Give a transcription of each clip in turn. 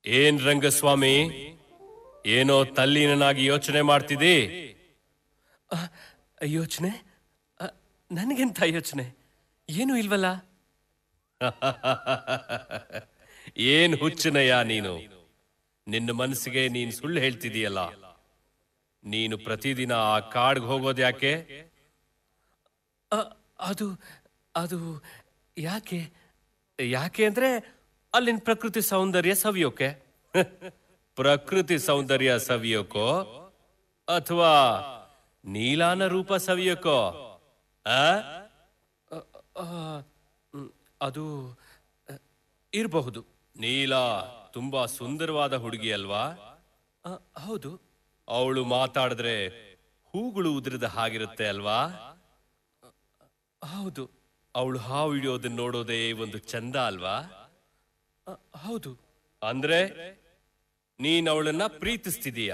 ಏನ್ ರಂಗಸ್ವಾಮಿ, ಏನೋ ತಲ್ಲೀನನಾಗಿ ಯೋಚನೆ ಮಾಡ್ತಿದ್ದಿ? ಯೋಚನೆ? ನನಗೆಂತ ಯೋಚನೆ? ಏನು ಇಲ್ವಲ್ಲ. ಏನ್ ಹುಚ್ಚನಯ್ಯ ನೀನು. ನಿನ್ನ ಮನಸ್ಸಿಗೆ ನೀನ್ ಸುಳ್ಳು ಹೇಳ್ತಿದೀಯಲ್ಲ. ನೀನು ಪ್ರತಿದಿನ ಆ ಕಾಡ್ಗೆ ಹೋಗೋದ್ಯಾಕೆ? ಅದು ಅದು ಯಾಕೆ ಯಾಕೆ ಅಂದ್ರೆ ಅಲ್ಲಿನ ಪ್ರಕೃತಿ ಸೌಂದರ್ಯ ಸವಿಯೋಕೆ. ಪ್ರಕೃತಿ ಸೌಂದರ್ಯ ಸವಿಯೋಕೋ ಅಥವಾ ನೀಲಾನ ರೂಪ ಸವಿಯೋಕೋ? ಅದು ಇರಬಹುದು. ನೀಲಾ ತುಂಬಾ ಸುಂದರವಾದ ಹುಡುಗಿ ಅಲ್ವಾ? ಹೌದು. ಅವಳು ಮಾತಾಡಿದ್ರೆ ಹೂಗಳು ಉದುರಿದ ಹಾಗಿರುತ್ತೆ ಅಲ್ವಾ? ಹೌದು. ಅವಳು ಹಾವು ಹಿಡಿಯೋದನ್ನ ನೋಡೋದೇ ಒಂದು ಚಂದ ಅಲ್ವಾ? ಹೌದು. ಅಂದ್ರೆ ನೀನ್ ಅವಳನ್ನ ಪ್ರೀತಿಸ್ತಿದೀಯ?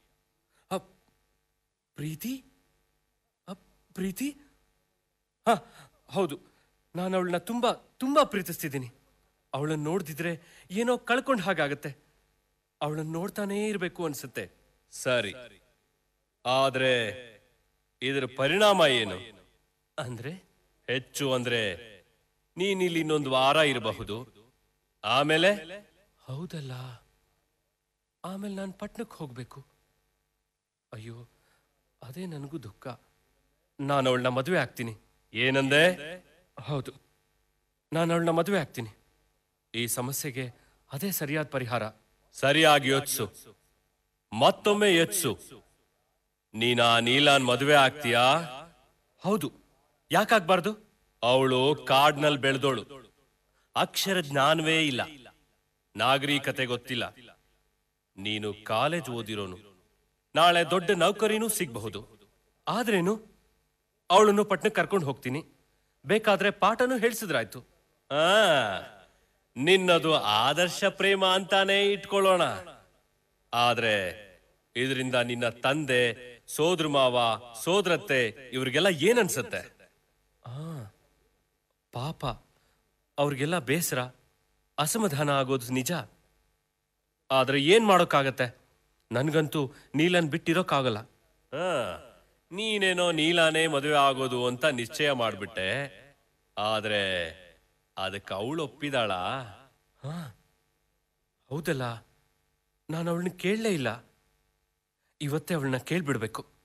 ಪ್ರೀತಿ? ಪ್ರೀತಿ? ಹೌದು. ನಾನು ಅವಳನ್ನ ತುಂಬಾ ತುಂಬಾ ಪ್ರೀತಿಸ್ತಿದ್ದೀನಿ. ಅವಳನ್ನ ನೋಡ್ದಿದ್ರೆ ಏನೋ ಕಳ್ಕೊಂಡ್ ಹಾಗಾಗತ್ತೆ. ಅವಳನ್ನ ನೋಡ್ತಾನೇ ಇರ್ಬೇಕು ಅನ್ಸುತ್ತೆ. ಸರಿ, ಆದ್ರೆ ಇದರ ಪರಿಣಾಮ ಏನು? ಅಂದ್ರೆ? ಹೆಚ್ಚು ಅಂದ್ರೆ ನೀನಿಲ್ಲಿ ಇನ್ನೊಂದು ವಾರ ಇರಬಹುದು. ಆಮೇಲೆ? ಹೌದಲ್ಲ, ಆಮೇಲೆ ನಾನು ಪಟ್ನಕ್ಕೆ ಹೋಗ್ಬೇಕು. ಅಯ್ಯೋ, ಅದೇ ನನಗೂ ದುಃಖ. ನಾನು ಅವಳನ್ನ ಮದುವೆ ಆಗ್ತೀನಿ. ಏನಂದೆ? ಹೌದು, ನಾನು ಅವಳನ್ನ ಮದುವೆ ಆಗ್ತೀನಿ. ಈ ಸಮಸ್ಯೆಗೆ ಅದೇ ಸರಿಯಾದ ಪರಿಹಾರ. ಸರಿಯಾಗಿ ಯೋಚಿಸು, ಮತ್ತೊಮ್ಮೆ ಯೋಚಿಸು. ನೀನಾ ನೀಲಾನ್ ಮದುವೆ ಆಗ್ತೀಯಾ? ಹೌದು, ಯಾಕಾಗ್ಬಾರ್ದು? ಅವಳು ಕಾಡ್ನಲ್ಲಿ ಬೆಳೆದೋಳು. ಅಕ್ಷರ ಜ್ಞಾನವೇ ಇಲ್ಲ, ನಾಗರಿಕತೆ ಗೊತ್ತಿಲ್ಲ. ನೀನು ಕಾಲೇಜ್ ಓದಿರೋನು, ನಾಳೆ ದೊಡ್ಡ ನೌಕರಿನೂ ಸಿಗಬಹುದು. ಆದ್ರೇನು, ಅವಳನ್ನು ಪಟ್ನಕ್ಕೆ ಕರ್ಕೊಂಡು ಹೋಗ್ತೀನಿ. ಬೇಕಾದ್ರೆ ಪಾಠನೂ ಹೇಳ್ಸಿದ್ರಾಯ್ತು. ನಿನ್ನದು ಆದರ್ಶ ಪ್ರೇಮ ಅಂತಾನೆ ಇಟ್ಕೊಳ್ಳೋಣ. ಆದ್ರೆ ಇದರಿಂದ ನಿನ್ನ ತಂದೆ, ಸೋದ್ರ ಮಾವ, ಸೋದರತ್ತೆ ಇವ್ರಿಗೆಲ್ಲ ಏನನ್ಸತ್ತೆ? ಪಾಪ, ಅವ್ರಿಗೆಲ್ಲ ಬೇಸರ, ಅಸಮಾಧಾನ ಆಗೋದು ನಿಜ. ಆದ್ರೆ ಏನ್ ಮಾಡೋಕ್ಕಾಗತ್ತೆ? ನನ್ಗಂತೂ ನೀಲನ್ ಬಿಟ್ಟಿರೋಕ್ಕಾಗಲ್ಲ. ನೀನೇನೋ ನೀಲಾನೇ ಮದುವೆ ಆಗೋದು ಅಂತ ನಿಶ್ಚಯ ಮಾಡ್ಬಿಟ್ಟೆ. ಆದ್ರೆ ಅದಕ್ಕೆ ಅವಳು ಒಪ್ಪಿದಾಳ? ಹೌದಲ್ಲ, ನಾನು ಅವಳನ್ನ ಕೇಳಲೇ ಇಲ್ಲ. ಇವತ್ತೇ ಅವಳನ್ನ ಕೇಳ್ಬಿಡ್ಬೇಕು.